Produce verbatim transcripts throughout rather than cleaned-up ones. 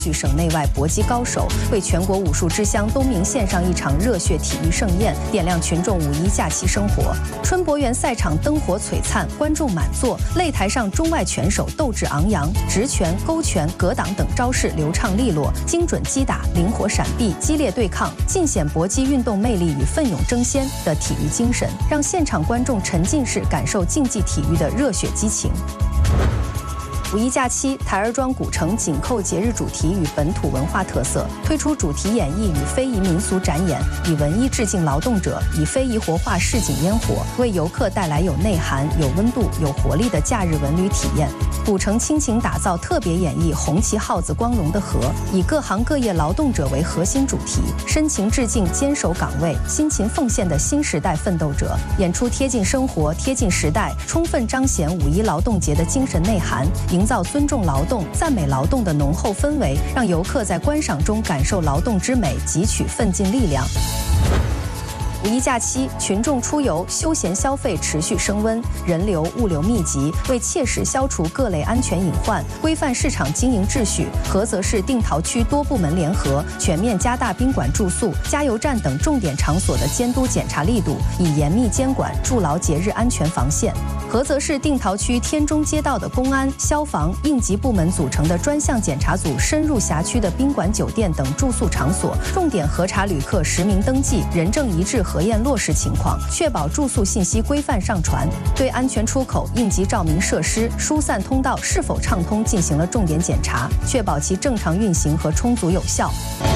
据省内外搏击高手为全国武术之乡东明献上一场热血体育盛宴，点亮群众五一假期生活。春博园赛场灯火璀璨，观众满座，擂台上中外拳手斗志昂扬，直拳、勾拳、格挡等招式流畅利落，精准击打、灵活闪避，激烈对抗，尽显搏击运动魅力与奋勇争先的体育精神，让现场观众沉浸式感受竞技体育的热血激情。五一假期，台儿庄古城紧扣节日主题与本土文化特色，推出主题演绎与非遗民俗展演，以文艺致敬劳动者，以非遗活化市井烟火，为游客带来有内涵、有温度、有活力的假日文旅体验。古城倾情打造特别演绎红旗号子光荣的河，以各行各业劳动者为核心主题，深情致敬坚守岗位、辛勤奉献的新时代奋斗者。演出贴近生活、贴近时代，充分彰显五一劳动节的精神内涵，营造尊重劳动、赞美劳动的浓厚氛围，让游客在观赏中感受劳动之美，汲取奋进力量。五一假期，群众出游、休闲消费持续升温，人流、物流密集。为切实消除各类安全隐患，规范市场经营秩序，菏泽市定陶区多部门联合，全面加大宾馆住宿、加油站等重点场所的监督检查力度，以严密监管，筑牢节日安全防线。菏泽市定陶区天中街道的公安、消防、应急部门组成的专项检查组深入辖区的宾馆、酒店等住宿场所，重点核查旅客实名登记、人证一致核验落实情况，确保住宿信息规范上传。对安全出口、应急照明设施、疏散通道是否畅通进行了重点检查，确保其正常运行和充足有效。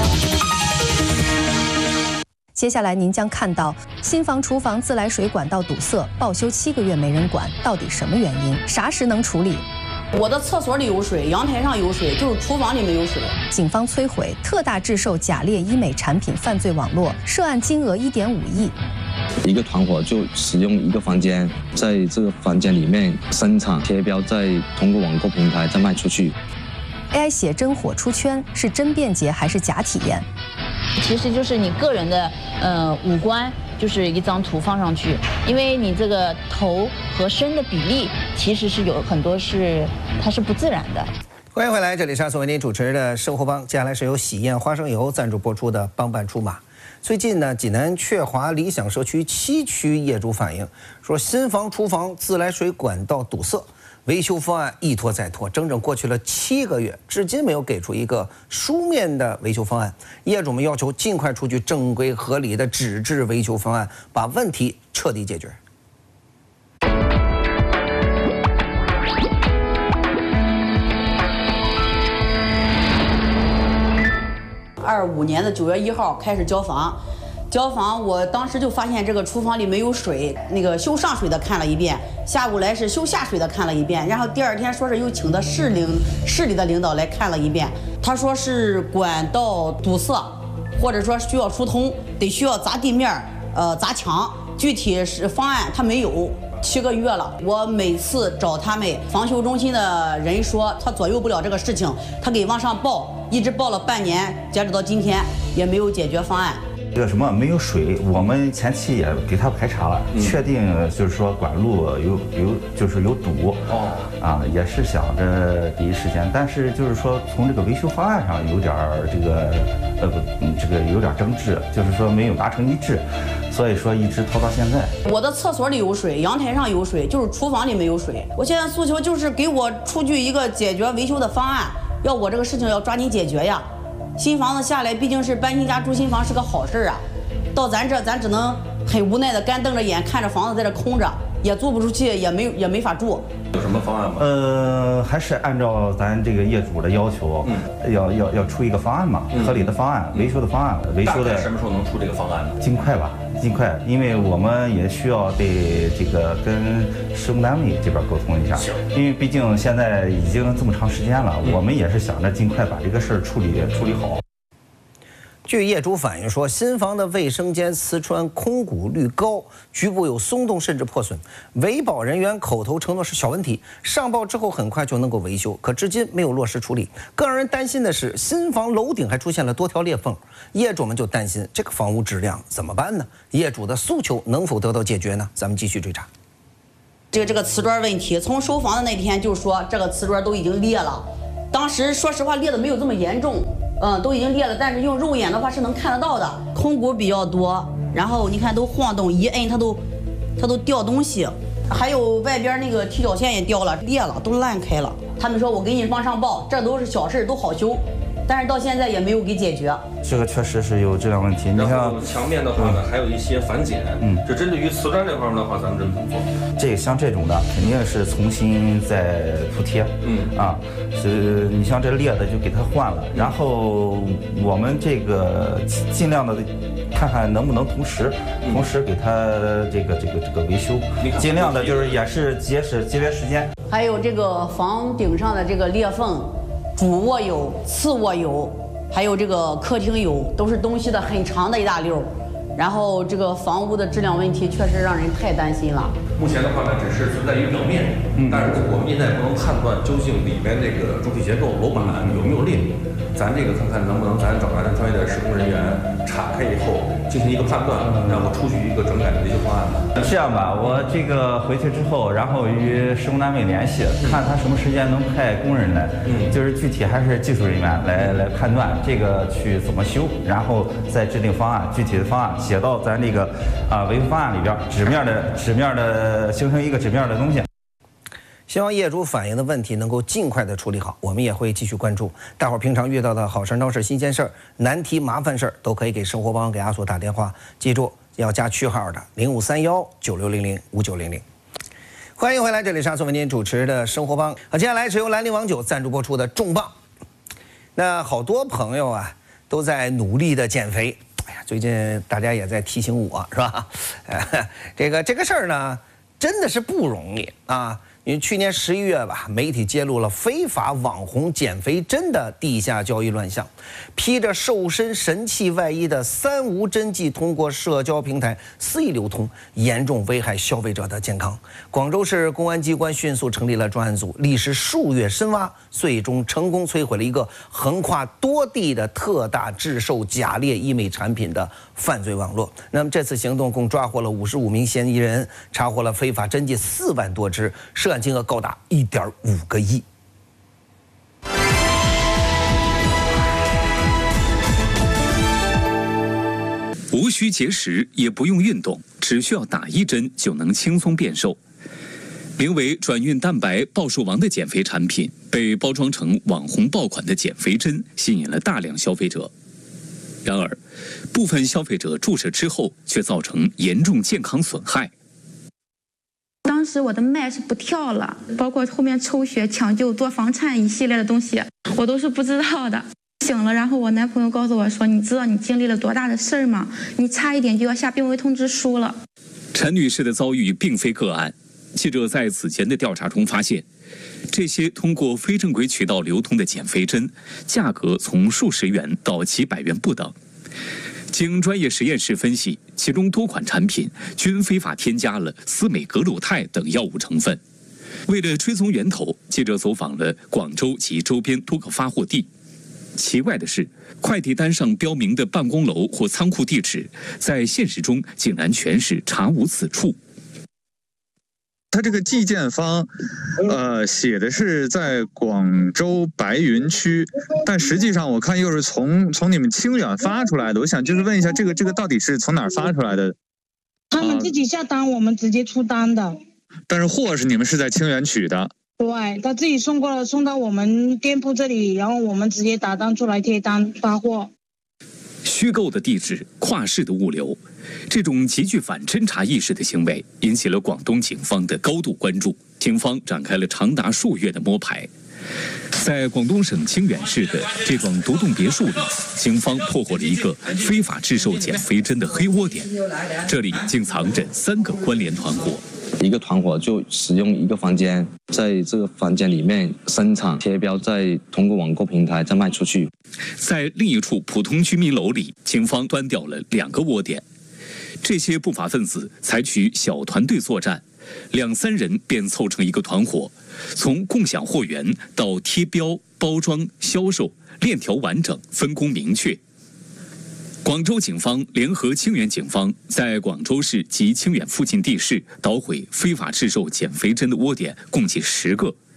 接下来您将看到新房厨房自来水管道堵塞，报修七个月没人管，到底什么原因？啥时能处理？ 我的厕所里有水，阳台上有水，就是厨房里没有水。 警方摧毁特大制售假劣医美产品犯罪网络，涉案金额一点五亿。 一个团伙就使用一个房间，在这个房间里面生产贴标，再通过网购平台再卖出去。 A I 写真火出圈，是真便捷还是假体验？ 其实就是你个人的呃五官，就是一张图放上去，因为你这个头和身的比例其实是有很多是它是不自然的。 欢迎回来，这里是阿所为您主持的生活帮，接下来是由喜宴花生油赞助播出的帮办出马。最近呢，济南雀华理想社区七区业主反映说，新房厨房自来水管道堵塞。维修方案一拖再拖，整整过去了七个月，至今没有给出一个书面的维修方案。业主们要求尽快出具正规合理的纸质维修方案，把问题彻底解决。 二五年的九月一号开始交房。交房，我当时就发现这个厨房里没有水，那个修上水的看了一遍，下午来是修下水的看了一遍，然后第二天说是又请的市领市里的领导来看了一遍，他说是管道堵塞，或者说需要疏通，得需要砸地面，呃砸墙，具体是方案他没有。七个月了，我每次找他们防修中心的人说他左右不了这个事情，他给往上报，一直报了半年，截止到今天也没有解决方案。 这个什么没有水，我们前期也给他排查了，嗯、确定就是说管路有有就是有堵，哦，啊也是想着第一时间，但是就是说从这个维修方案上有点这个呃不这个有点争执，就是说没有达成一致，所以说一直拖到现在。 我的厕所里有水，阳台上有水，就是厨房里没有水。我现在诉求就是给我出具一个解决维修的方案，要我这个事情要抓紧解决呀。新房子下来，毕竟是搬新家住新房是个好事啊，到咱这咱只能很无奈的干瞪着眼看着房子在这空着，也租不出去，也没也没法住。 有什么方案吗？ 呃，还是按照咱这个业主的要求，嗯，要要要出一个方案嘛，嗯、合理的方案，维修的方案，维修的什么时候能出这个方案呢？ 尽快吧，尽快，因为我们也需要对这个跟施工单位这边沟通一下，因为毕竟现在已经这么长时间了，嗯、我们也是想着尽快把这个事儿处理处理好。 据业主反映说，新房的卫生间瓷砖空鼓率高，局部有松动甚至破损。维保人员口头承诺是小问题，上报之后很快就能够维修，可至今没有落实处理。更让人担心的是，新房楼顶还出现了多条裂缝，业主们就担心这个房屋质量怎么办呢？业主的诉求能否得到解决呢？咱们继续追查。 这个这个瓷砖问题，从收房的那天就说这个瓷砖都已经裂了。 当时说实话裂的没有这么严重，嗯，都已经裂了，但是用肉眼的话是能看得到的。空鼓比较多，然后你看都晃动，一摁它都它都掉东西，还有外边那个踢脚线也掉了，裂了，都烂开了。他们说我给你往上报，这都是小事，都好修。但是到现在也没有给解决， 这个确实是有质量问题。你看墙面的话呢，还有一些反剪，嗯，就针对于瓷砖这方面的话，咱们怎么做？ 这个像这种的，肯定是重新再铺贴，嗯啊，是你像这裂的就给它换了，然后我们这个尽量的看看能不能同时，同时给它这个这个这个维修，尽量的就是也是节省节约时间。 还有这个房顶上的这个裂缝。主卧有，次卧有，还有这个客厅有，都是东西的很长的一大溜。然后这个房屋的质量问题确实让人太担心了。 目前的话呢，只是存在于表面，嗯，但是我们现在不能判断究竟里面这个主体结构楼板有没有裂。咱这个看看能不能咱找来的专业的施工人员铲开以后进行一个判断，然后出具一个整改的维修方案。 这样吧，我这个回去之后，然后与施工单位联系，看他什么时间能派工人来，嗯，就是具体还是技术人员来来判断这个去怎么修，然后再制定方案，具体的方案写到咱这个啊维修方案里边，纸面的纸面的形成一个纸面的东西。 希望业主反映的问题能够尽快的处理好，我们也会继续关注。大伙儿平常遇到的好事、闹事、新鲜事儿、难题、麻烦事儿，都可以给生活帮、给阿索打电话，记住要加区号的零五三幺九六零零五九零零。欢迎回来，这里是阿索为您主持的生活帮。好，接下来是由兰陵王酒赞助播出的重磅。那好多朋友啊都在努力的减肥，哎呀，最近大家也在提醒我，是吧？呃、这个这个事儿呢，真的是不容易啊。因为去年十一月吧，媒体揭露了非法网红减肥针的地下交易乱象，披着瘦身神器外衣的三无针剂通过社交平台肆意流通，严重危害消费者的健康。广州市公安机关迅速成立了专案组，历时数月深挖，最终成功摧毁了一个横跨多地的特大制售假劣医美产品的犯罪网络。那么这次行动共抓获了五十五名嫌疑人，查获了非法针剂四万多支，涉案金额高达一点五个亿。 无需节食，也不用运动，只需要打一针就能轻松变瘦。名为转运蛋白豹树王的减肥产品，被包装成网红爆款的减肥针，吸引了大量消费者。然而，部分消费者注射之后，却造成严重健康损害。 当时我的脉是不跳了，包括后面抽血、抢救、做房颤一系列的东西，我都是不知道的。醒了，然后我男朋友告诉我说：“你知道你经历了多大的事儿吗？你差一点就要下病危通知书了。” 陈女士的遭遇并非个案，记者在此前的调查中发现，这些通过非正规渠道流通的减肥针，价格从数十元到几百元不等。经专业实验室分析，其中多款产品均非法添加了司美格鲁肽等药物成分。为了追踪源头，记者走访了广州及周边多个发货地。奇怪的是，快递单上标明的办公楼或仓库地址，在现实中竟然全是查无此处。 它这个寄件方，呃，写的是在广州白云区，但实际上我看又是从从你们清远发出来的。我想就是问一下，这个这个到底是从哪儿发出来的？ 他们自己下单，我们直接出单的。 但是货是你们是在清远取的？ 对，他自己送过来，送到我们店铺这里，然后我们直接打单出来贴单发货。 虚构的地址，跨市的物流，这种极具反侦查意识的行为引起了广东警方的高度关注。警方展开了长达数月的摸排，在广东省清远市的这幢独栋别墅里，警方破获了一个非法制售减肥针的黑窝点，这里竟藏着三个关联团伙。 一个团伙就使用一个房间，在这个房间里面生产贴标，再通过网购平台再卖出去。 在另一处普通居民楼里，警方端掉了两个窝点。这些不法分子采取小团队作战，两三人便凑成一个团伙，从共享货源到贴标、包装、销售，链条完整，分工明确。广州警方联合清远警方，在广州市及清远附近地市捣毁非法制售减肥针的窝点，共计十个。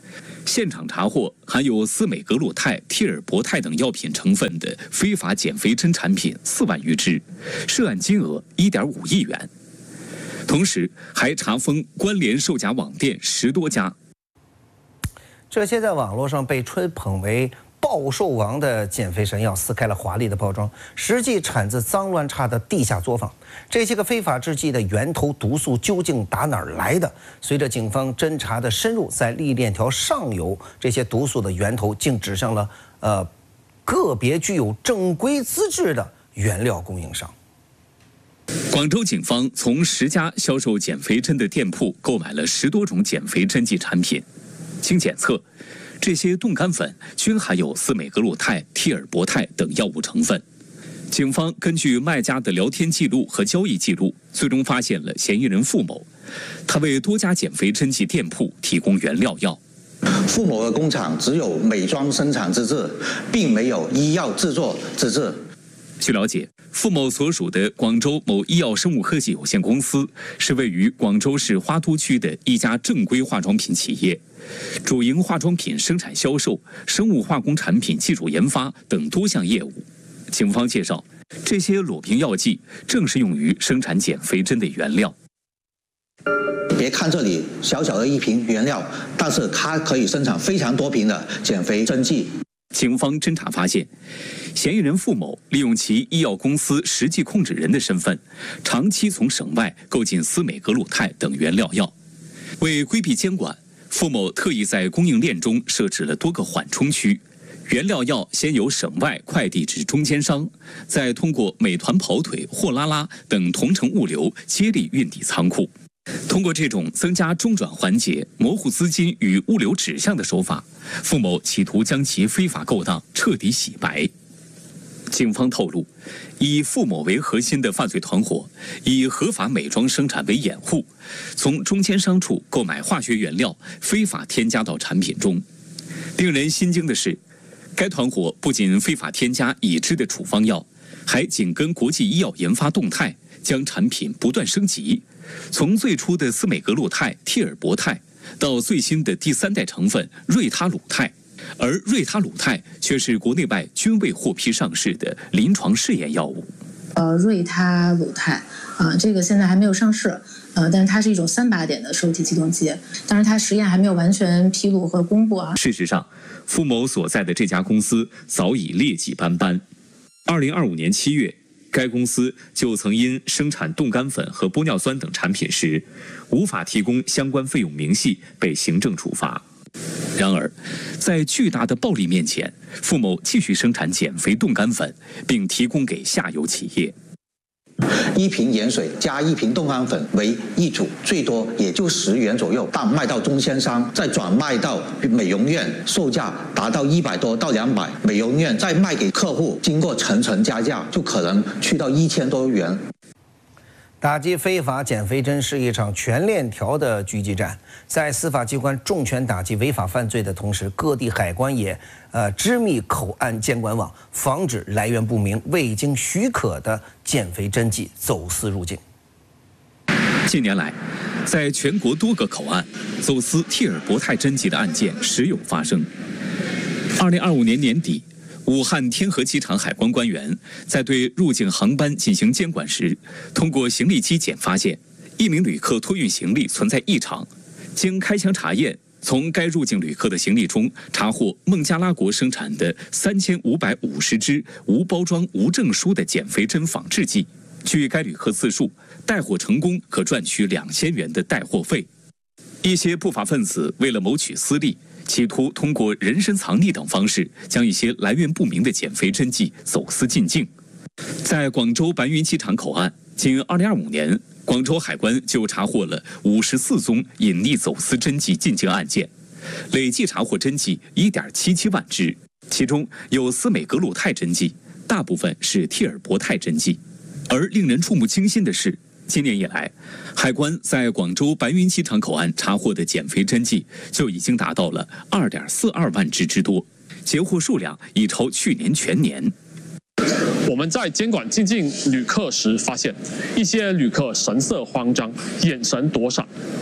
现场查获含有司美格鲁肽、替尔博肽等药品成分的非法减肥针产品四万余支，涉案金额一点五亿元。同时，还查封关联售假网店十多家。 这些在网络上被吹捧为暴瘦王的减肥神药撕开了华丽的包装，实际产自脏乱差的地下作坊。这些个非法制剂的源头毒素究竟打哪儿来的？随着警方侦查的深入，在利链条上游，这些毒素的源头竟指向了呃个别具有正规资质的原料供应商。 广州警方从十家销售减肥针的店铺购买了十多种减肥针剂产品，经检测，这些冻干粉均含有司美格鲁肽、替尔博肽等药物成分。警方根据卖家的聊天记录和交易记录，最终发现了嫌疑人付某。他为多家减肥针剂店铺提供原料药。 付某的工厂只有美妆生产资质，并没有医药制作资质。 据了解，付某所属的广州某医药生物科技有限公司是位于广州市花都区的一家正规化妆品企业，主营化妆品生产销售、生物化工产品技术研发等多项业务。警方介绍，这些裸瓶药剂正是用于生产减肥针的原料。 别看这里小小的一瓶原料，但是它可以生产非常多瓶的减肥针剂。 警方侦查发现，嫌疑人付某利用其医药公司实际控制人的身份，长期从省外购进司美格鲁肽等原料药。为规避监管，付某特意在供应链中设置了多个缓冲区，原料药先由省外快递至中间商，再通过美团跑腿、货拉拉等同城物流接力运抵仓库。通过这种增加中转环节、模糊资金与物流指向的手法，付某企图将其非法勾当彻底洗白。警方透露，以付某为核心的犯罪团伙，以合法美妆生产为掩护，从中间商处购买化学原料，非法添加到产品中。令人心惊的是，该团伙不仅非法添加已知的处方药，还紧跟国际医药研发动态，将产品不断升级。从最初的司美格鲁肽、替尔博肽，到最新的第三代成分瑞他鲁肽，而瑞他鲁肽却是国内外均未获批上市的临床试验药物。 呃，瑞他鲁肽啊，这个现在还没有上市，呃，但是它是一种三靶点的受体激动剂，当然它实验还没有完全披露和公布啊。 事实上，付某所在的这家公司早已劣迹斑斑。二零二五年七月。该公司就曾因生产冻干粉和玻尿酸等产品时，无法提供相关费用明细，被行政处罚。然而，在巨大的暴利面前，付某继续生产减肥冻干粉，并提供给下游企业。 一瓶盐水加一瓶冻干粉为一组，最多也就十元左右，但卖到中间商，再转卖到美容院，售价达到一百多到两百，美容院再卖给客户，经过层层加价，就可能去到一千多元。 打击非法减肥针是一场全链条的狙击战，在司法机关重拳打击违法犯罪的同时，各地海关也呃织密口岸监管网，防止来源不明、未经许可的减肥针剂走私入境。 近年来，在全国多个口岸走私替尔博肽针剂的案件时有发生。二零二五年年底，武汉天河机场海关官员在对入境航班进行监管时，通过行李机检发现一名旅客托运行李存在异常，经开箱查验，从该入境旅客的行李中查获孟加拉国生产的三千五百五十支无包装、无证书的减肥针仿制剂。据该旅客自述，带货成功可赚取两千元的带货费。一些不法分子为了谋取私利，企图通过人身藏匿等方式，将一些来源不明的减肥针剂走私进境。在广州白云机场口岸，仅二零二五年，广州海关就查获了五十四宗隐匿走私针剂进境案件，累计查获针剂一点七七万支，其中有司美格鲁肽针剂，大部分是替尔博肽针剂。而令人触目惊心的是，今年以来，海关在广州白云机场口岸查获的减肥针剂就已经达到了二点四二万支之多，截获数量已超去年全年。 我们在监管进境旅客时发现，一些旅客神色慌张，眼神躲闪，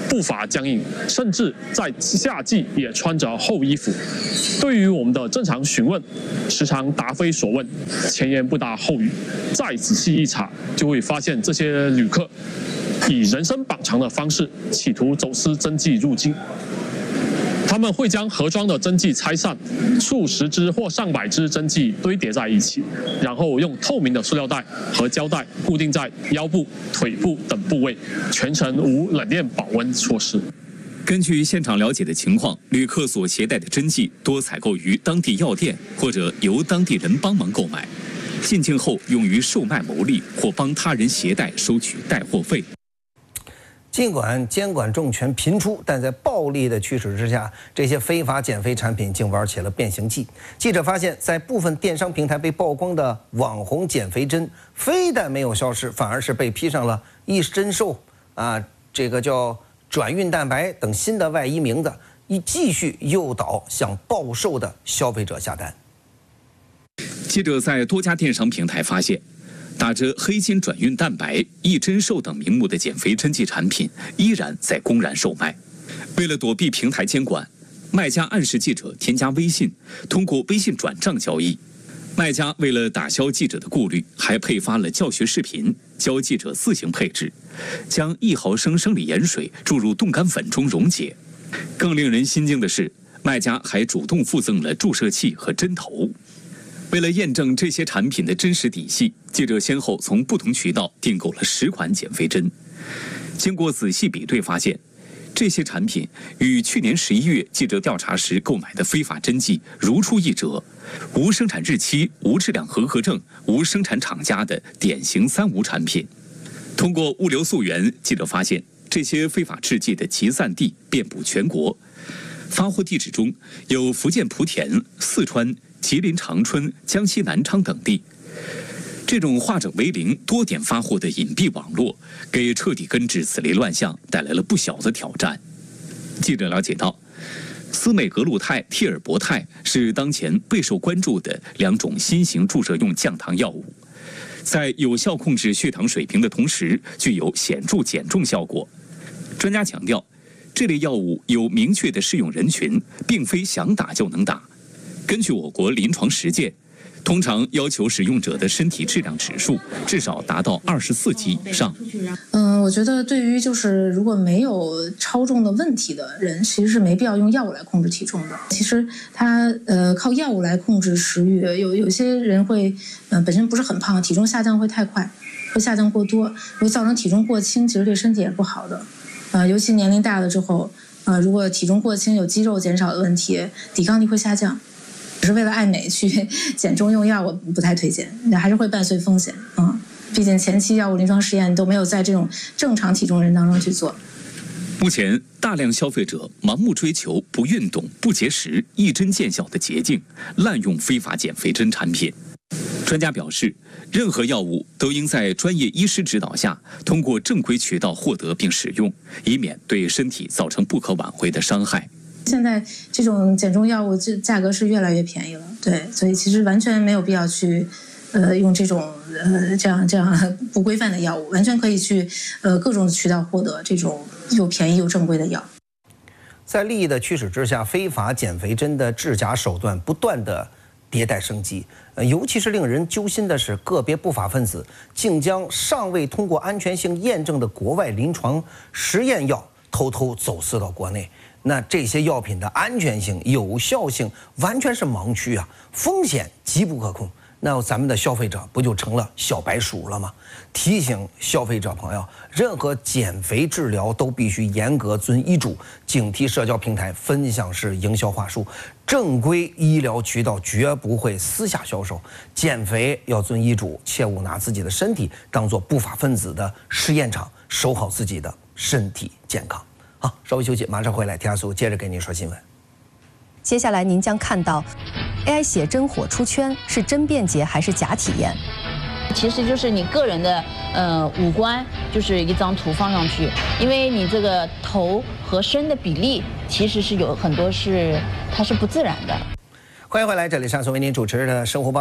步伐僵硬，甚至在夏季也穿着厚衣服。对于我们的正常询问，时常答非所问，前言不搭后语。再仔细一查，就会发现这些旅客以人身绑藏的方式，企图走私真迹入境。他们会将盒装的真迹拆散，数十只或上百只真迹堆叠在一起，然后用透明的塑料袋和胶带固定在腰部、腿部等部位，全程无冷链保温措施。 根据现场了解的情况，旅客所携带的真迹多采购于当地药店，或者由当地人帮忙购买，进境后用于售卖牟利，或帮他人携带收取带货费。 尽管监管重拳频出，但在暴利的驱使之下，这些非法减肥产品竟玩起了变形计。记者发现，在部分电商平台被曝光的网红减肥针，非但没有消失，反而是被披上了一针瘦啊，这个叫转运蛋白等新的外衣名字，以继续诱导想暴瘦的消费者下单。 记者在多家电商平台发现，打着黑金转运蛋白、一针瘦等名目的减肥针剂产品依然在公然售卖。为了躲避平台监管，卖家暗示记者添加微信，通过微信转账交易。卖家为了打消记者的顾虑，还配发了教学视频，教记者自行配置，将一毫升生理盐水注入冻干粉中溶解。更令人心惊的是，卖家还主动附赠了注射器和针头。为了验证这些产品的真实底细，记者先后从不同渠道订购了十款减肥针。经过仔细比对，发现这些产品与去年十一月记者调查时购买的非法针剂如出一辙，无生产日期、无质量合格证、无生产厂家的典型三无产品。通过物流溯源，记者发现这些非法制剂的集散地遍布全国，发货地址中有福建莆田、四川、吉林长春、江西南昌等地。这种化整为零、多点发货的隐蔽网络，给彻底根治此类乱象带来了不小的挑战。记者了解到，司美格鲁肽、替尔博肽是当前备受关注的两种新型注射用降糖药物，在有效控制血糖水平的同时，具有显著减重效果。专家强调，这类药物有明确的适用人群，并非想打就能打。根据我国临床实践，通常要求使用者的身体质量指数至少达到二十四级以上。 嗯，我觉得对于就是如果没有超重的问题的人，其实是没必要用药物来控制体重的。其实他呃靠药物来控制食欲，有有些人会呃本身不是很胖，体重下降会太快，会下降过多，会造成体重过轻，其实对身体也不好的。呃，尤其年龄大了之后，呃，如果体重过轻，有肌肉减少的问题，抵抗力会下降。只是为了爱美去减重用药，我不太推荐，还是会伴随风险啊、嗯。毕竟前期药物临床试验都没有在这种正常体重人当中去做。 目前，大量消费者盲目追求不运动、不节食、一针见效的捷径，滥用非法减肥针产品。专家表示，任何药物都应在专业医师指导下，通过正规渠道获得并使用，以免对身体造成不可挽回的伤害。 现在这种减重药物这价格是越来越便宜了，对，所以其实完全没有必要去，呃，用这种呃这样这样不规范的药物，完全可以去呃各种渠道获得这种又便宜又正规的药。 在利益的驱使之下，非法减肥针的制假手段不断的迭代升级，呃，尤其是令人揪心的是，个别不法分子竟将尚未通过安全性验证的国外临床实验药偷偷走私到国内。那这些药品的安全性、有效性完全是盲区啊，风险极不可控。那咱们的消费者不就成了小白鼠了吗？提醒消费者朋友，任何减肥治疗都必须严格遵医嘱，警惕社交平台分享式营销话术，正规医疗渠道绝不会私下销售。减肥要遵医嘱，切勿拿自己的身体当作不法分子的试验场，守好自己的身体健康。好，稍微休息，马上回来，田亚苏接着给您说新闻。 接下来您将看到 A I 写真火出圈，是真便捷还是假体验？ 其实就是你个人的呃五官，就是一张图放上去，因为你这个头和身的比例其实是有很多是它是不自然的。 欢迎回来，这里是上次为您主持的生活帮。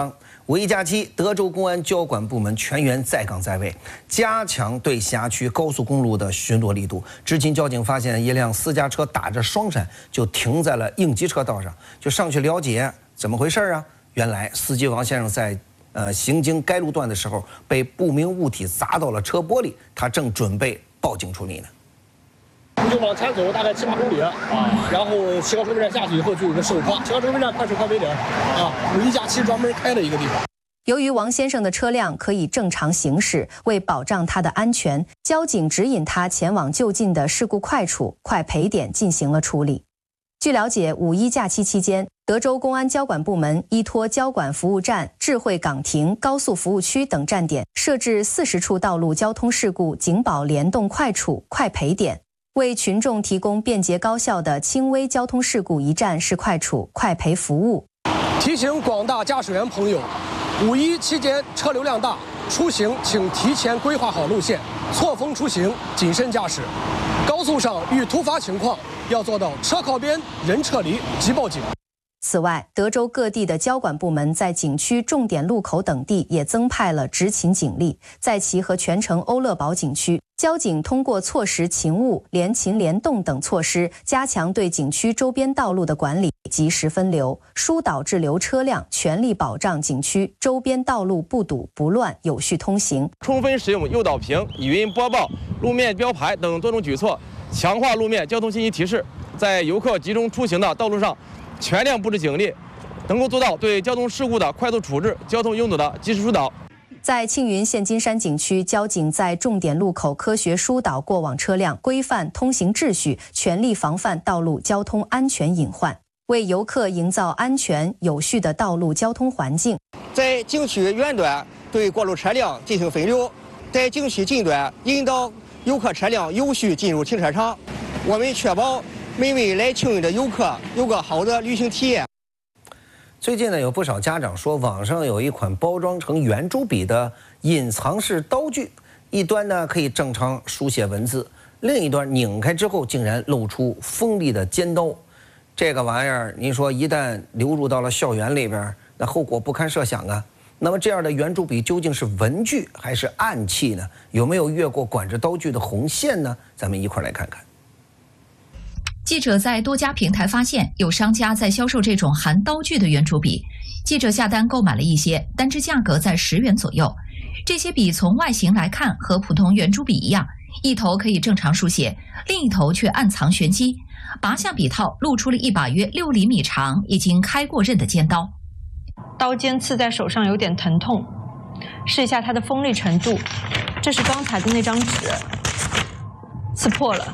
五一假期，德州公安交管部门全员在岗在位，加强对辖区高速公路的巡逻力度。知青交警发现一辆私家车打着双闪就停在了应急车道上，就上去了解怎么回事啊？原来司机王先生在呃行经该路段的时候被不明物体砸到了车玻璃，他正准备报警处理呢。 我就往前走大概七八公里啊，然后西高中站下去以后就有个手况，西高中站快手快北岭啊，五一假期专门开的一个地方。 由于王先生的车辆可以正常行驶，为保障他的安全，交警指引他前往就近的事故快处、快赔点进行了处理。据了解，五一假期期间，德州公安交管部门依托交管服务站、智慧岗亭、高速服务区等站点，设置四十处道路交通事故警保联动快处、快赔点。 为群众提供便捷高效的轻微交通事故一站式快处、快赔服务。 提醒广大驾驶员朋友，五一期间车流量大，出行请提前规划好路线，错峰出行，谨慎驾驶。高速上遇突发情况，要做到车靠边、人撤离即报警。 此外，德州各地的交管部门在景区重点路口等地也增派了执勤警力。在其和全城欧乐堡景区，交警通过错识勤务、联勤联动等措施，加强对景区周边道路的管理，及时分流、疏导滞留车辆，全力保障景区周边道路不堵不乱、有序通行。 充分使用诱导屏、语音播报、路面标牌等多种举措，强化路面交通信息提示，在游客集中出行的道路上。 全量布置警力，能够做到对交通事故的快速处置、交通拥堵的及时疏导。 在庆云县金山景区，交警在重点路口科学疏导过往车辆，规范通行秩序，全力防范道路交通安全隐患，为游客营造安全有序的道路交通环境。 在景区远端对过路车辆进行分流，在景区近端引导游客车辆有序进入停车场，我们确保 每位来庆云的游客有个好的旅行体验。 最近呢，有不少家长说，网上有一款包装成圆珠笔的隐藏式刀具，一端呢可以正常书写文字，另一端拧开之后竟然露出锋利的尖刀。这个玩意儿，您说一旦流入到了校园里边，那后果不堪设想啊。那么这样的圆珠笔究竟是文具还是暗器呢？有没有越过管制刀具的红线呢？咱们一块儿来看看。 记者在多家平台发现，有商家在销售这种含刀具的圆珠笔。记者下单购买了一些，单支价格在十元左右。这些笔从外形来看和普通圆珠笔一样，一头可以正常书写，另一头却暗藏玄机。拔下笔套，露出了一把约六厘米长、已经开过刃的尖刀。 刀尖刺在手上有点疼痛，试一下它的锋利程度。这是刚才的那张纸，刺破了。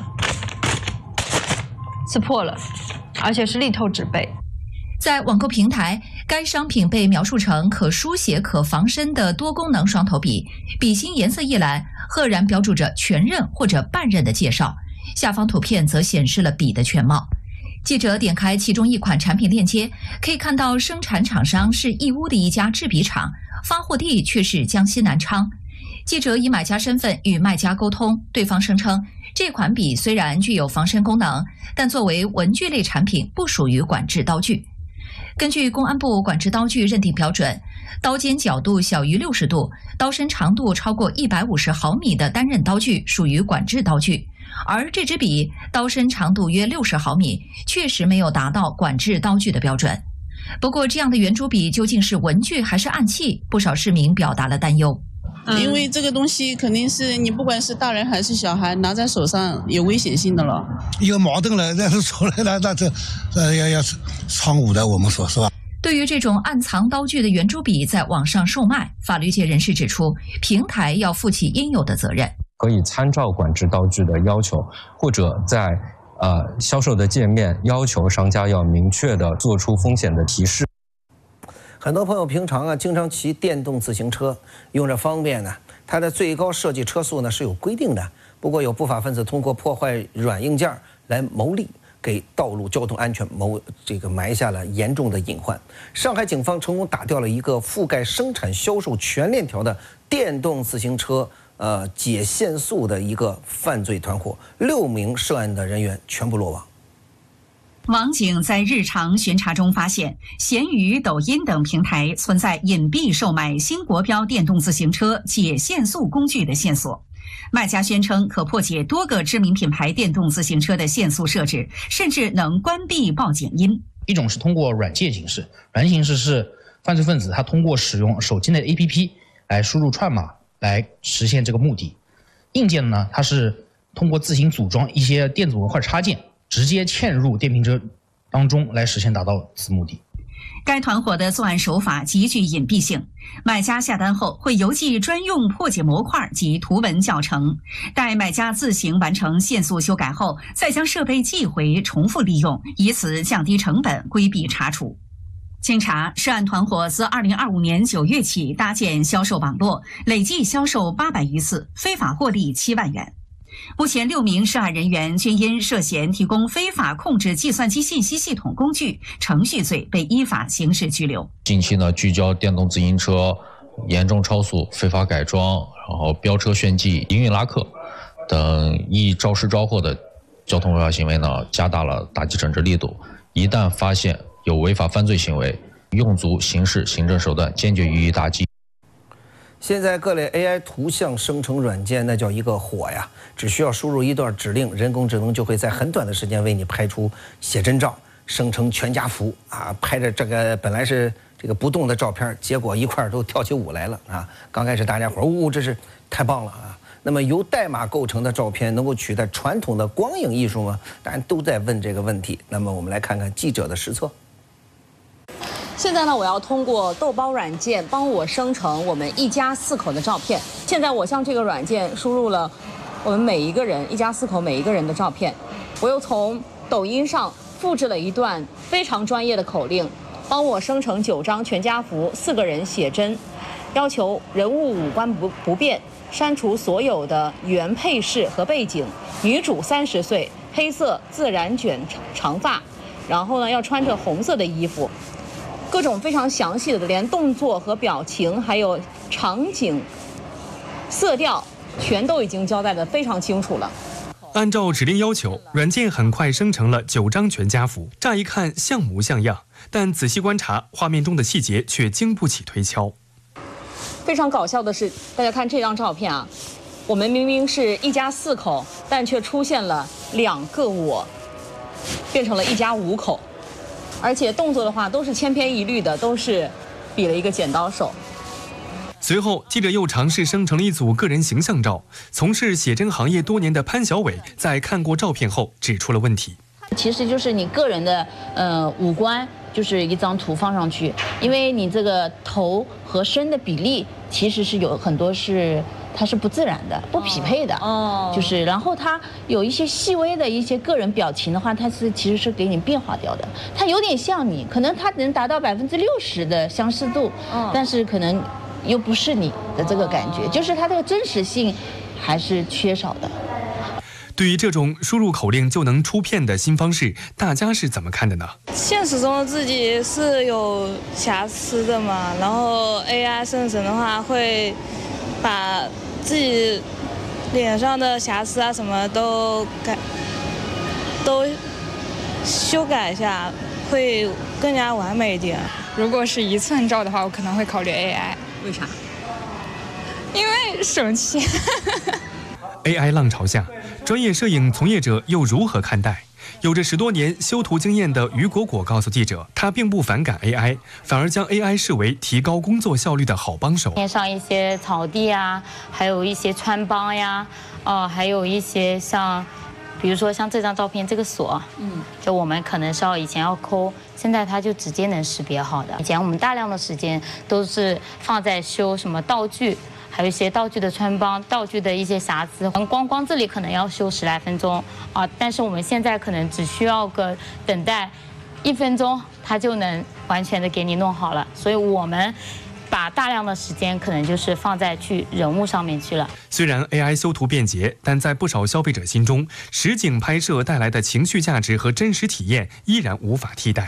刺破了，而且是力透纸背。 在网购平台，该商品被描述成可书写、可防身的多功能双头笔，笔芯颜色一栏赫然标注着全刃或者半刃的介绍，下方图片则显示了笔的全貌。记者点开其中一款产品链接，可以看到生产厂商是义乌的一家制笔厂，发货地却是江西南昌。记者以买家身份与卖家沟通，对方声称， 这款笔虽然具有防身功能，但作为文具类产品，不属于管制刀具。根据公安部管制刀具认定标准，刀尖角度小于六十度、刀身长度超过一百五十毫米的单刃刀具属于管制刀具，而这支笔刀身长度约六十毫米，确实没有达到管制刀具的标准。不过，这样的圆珠笔究竟是文具还是暗器？不少市民表达了担忧。 因为这个东西肯定是你不管是大人还是小孩拿在手上有危险性的了。 有矛盾了，那是出来了，那这呃要要闯五的，我们说是吧？ 对于这种暗藏刀具的圆珠笔在网上售卖，法律界人士指出，平台要负起应有的责任， 可以参照管制刀具的要求，或者在呃销售的界面要求商家要明确的做出风险的提示。 很多朋友平常啊，经常骑电动自行车，用着方便呢。它的最高设计车速呢是有规定的，不过有不法分子通过破坏软硬件来牟利，给道路交通安全谋这个埋下了严重的隐患。上海警方成功打掉了一个覆盖生产销售全链条的电动自行车呃解限速的一个犯罪团伙，六名涉案的人员全部落网。 网警在日常巡查中发现，闲鱼、抖音等平台存在隐蔽售卖新国标电动自行车解限速工具的线索。卖家宣称可破解多个知名品牌电动自行车的限速设置，甚至能关闭报警音。 一种是通过软件形式，软件形式是犯罪分子他通过使用手机内的 A P P 来输入串码来实现这个目的。硬件呢，它是通过自行组装一些电子模块插件，直接嵌入电瓶车当中来实现达到此目的。 该团伙的作案手法极具隐蔽性，买家下单后会邮寄专用破解模块及图文教程，待买家自行完成限速修改后，再将设备寄回重复利用，以此降低成本，规避查处。经查，涉案团伙自二零二五年九月起搭建销售网络，累计销售八百余次，非法获利七万元。目前，六名涉案人员均因涉嫌提供非法控制计算机信息系统工具、程序罪被依法刑事拘留。 近期呢，聚焦电动自行车严重超速、非法改装，然后飙车炫技、营运拉客等易招失招获的交通违法行为呢，加大了打击整治力度。一旦发现有违法犯罪行为，用足刑事、行政手段，坚决予以打击。 现在各类 A I 图像生成软件那叫一个火呀！只需要输入一段指令，人工智能就会在很短的时间为你拍出写真照，生成全家福啊！拍着这个本来是这个不动的照片，结果一块都跳起舞来了啊！刚开始大家伙呜、哦，这是太棒了啊！那么由代码构成的照片能够取代传统的光影艺术吗？大家都在问这个问题。那么我们来看看记者的实测。 现在呢，我要通过豆包软件帮我生成我们一家四口的照片。现在我向这个软件输入了我们每一个人一家四口每一个人的照片，我又从抖音上复制了一段非常专业的口令，帮我生成九张全家福，四个人写真，要求人物五官不不变，删除所有的原配饰和背景，女主三十岁，黑色自然卷长发，然后呢要穿着红色的衣服。各种非常详细的，连动作和表情，还有场景、色调，全都已经交代得非常清楚了。 按照指令要求，软件很快生成了九张全家福。乍一看像模像样，但仔细观察，画面中的细节却经不起推敲。 非常搞笑的是，大家看这张照片啊，我们明明是一家四口，但却出现了两个我，变成了一家五口。而且动作的话都是千篇一律的，都是比了一个剪刀手。 随后，记者又尝试生成了一组个人形象照。从事写真行业多年的潘小伟在看过照片后指出了问题。 其实就是你个人的呃五官，就是一张图放上去，因为你这个头和身的比例其实是有很多是。它是不自然的，不匹配的，哦，就是然后它有一些细微的一些个人表情的话，它是其实是给你变化掉的，它有点像你，可能它能达到百分之六十的相似度，哦，但是可能又不是你的这个感觉，哦，就是它这个真实性还是缺少的。 对于这种输入口令就能出片的新方式，大家是怎么看的呢？ 现实中的自己是有瑕疵的嘛，然后 A I 生成的话会把自己脸上的瑕疵啊什么都改，都修改一下，会更加完美一点。 如果是一寸照的话，我可能会考虑 A I。 为啥？ 因为省钱。 A I 浪潮下，专业摄影从业者又如何看待？有着十多年修图经验的于果果告诉记者，他并不反感 A I， 反而将 A I 视为提高工作效率的好帮手。 添上一些草地啊，还有一些穿帮呀，哦、呃，还有一些像，比如说像这张照片这个锁，嗯，就我们可能是要以前要抠，现在它就直接能识别好的。以前我们大量的时间都是放在修什么道具。还有一些道具的穿帮、道具的一些瑕疵，光光这里可能要修十来分钟啊，但是我们现在可能只需要个等待一分钟，它就能完全的给你弄好了。所以我们把大量的时间可能就是放在去人物上面去了。 虽然 A I 修图便捷，但在不少消费者心中，实景拍摄带来的情绪价值和真实体验依然无法替代。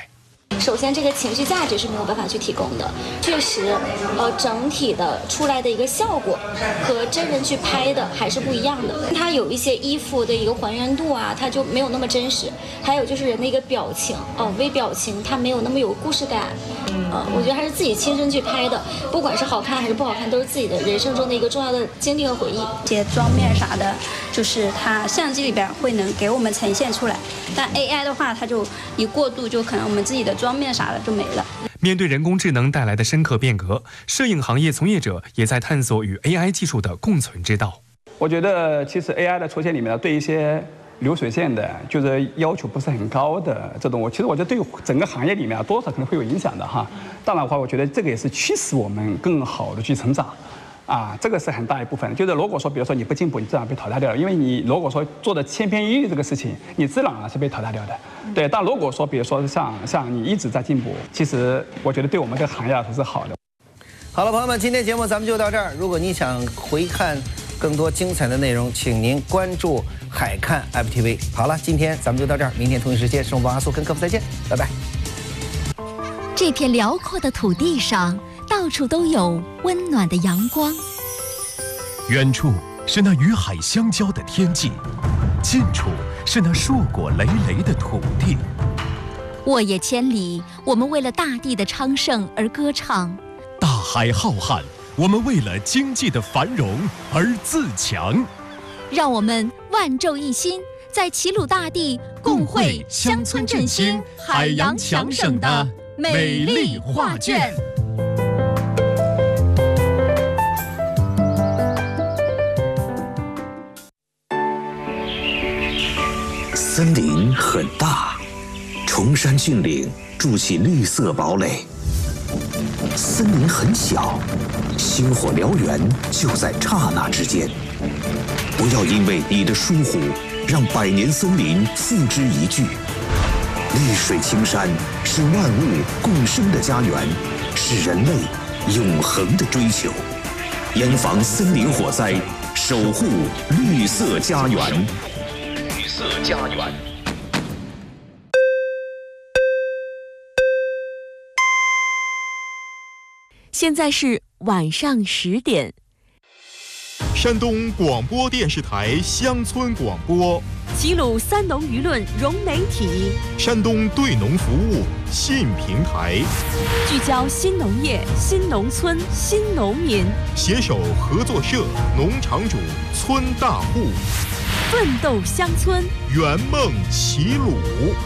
首先，这个情绪价值是没有办法去提供的。确实，呃，整体的出来的一个效果和真人去拍的还是不一样的。它有一些衣服的一个还原度啊，它就没有那么真实。还有就是人的一个表情，哦、呃，微表情，它没有那么有故事感。呃，我觉得还是自己亲身去拍的，不管是好看还是不好看，都是自己的人生中的一个重要的经历和回忆。 这些妆面啥的，就是它相机里边会能给我们呈现出来，但 A I 的话，它就一过渡，就可能我们自己的妆面啥的就没了。 面对人工智能带来的深刻变革，摄影行业从业者也在探索与 A I 技术的共存之道。 我觉得，其实 A I 的出现里面呢，对一些流水线的，就是要求不是很高的这种，我其实我觉得对整个行业里面啊，多少可能会有影响的哈。当然的话，我觉得这个也是驱使我们更好的去成长。啊，这个是很大一部分。就是如果说，比如说你不进步，你自然被淘汰掉了。因为你如果说做的千篇一律这个事情，你自然而然是被淘汰掉的。对，但如果说，比如说像像你一直在进步，其实我觉得对我们这个行业来说是好的。 好了，朋友们，今天节目咱们就到这儿。如果你想回看更多精彩的内容，请您关注海看 F T V。好了，今天咱们就到这儿，明天同一时间，生活阿苏跟客服再见，拜拜。 这片辽阔的土地上，到处都有温暖的阳光。 远处是那与海相交的天际，近处是那硕果累累的土地。 沃野千里，我们为了大地的昌盛而歌唱； 大海浩瀚，我们为了经济的繁荣而自强。 让我们万众一心，在齐鲁大地共绘乡村振兴、海洋强省的美丽画卷。 森林很大，崇山峻岭筑起绿色堡垒；森林很小，星火燎原就在刹那之间。不要因为你的疏忽，让百年森林付之一炬。绿水青山是万物共生的家园，是人类永恒的追求。严防森林火灾，守护绿色家园。绿色家园。 现在是晚上十点。 山东广播电视台乡村广播， 齐鲁三农舆论融媒体， 山东对农服务新平台， 聚焦新农业、新农村、新农民， 携手合作社、农场主、村大户， 奋斗乡村， 圆梦齐鲁。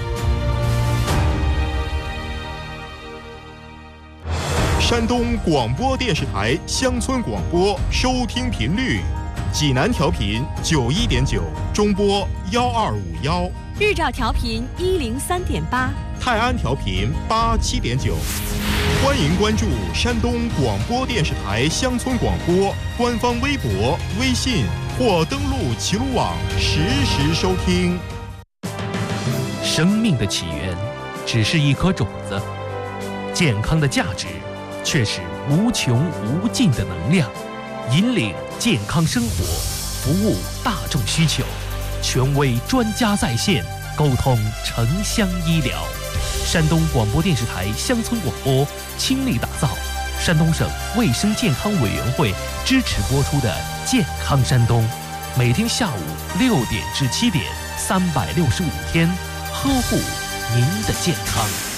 山东广播电视台乡村广播收听频率：济南调频九一点九，中波幺二五幺； 日照调频一零三点八， 泰安调频八七点九。欢迎关注山东广播电视台乡村广播官方微博、微信或登录齐鲁网实时收听。 生命的起源只是一颗种子，健康的价值却是无穷无尽的能量，引领健康生活，服务大众需求，权威专家在线，沟通城乡医疗。山东广播电视台乡村广播倾力打造山东省卫生健康委员会支持播出的《健康山东》，每天下午六点至七点，三百六十五天，呵护您的健康。